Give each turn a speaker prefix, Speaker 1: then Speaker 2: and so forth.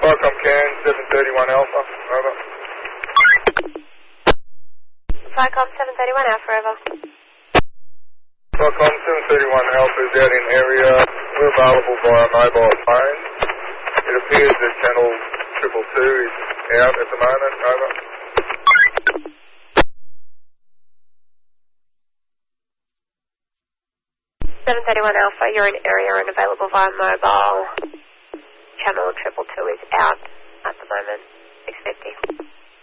Speaker 1: Vicom Can, 731 Alpha, over.
Speaker 2: Vicom 731 Alpha, over.
Speaker 1: Vicom 731 Alpha is out in area. We're available via mobile phone. It appears that channel 222 is out at the moment, over.
Speaker 2: 731 Alpha, you're in area and available via mobile. Channel 222 is out at the moment. 650.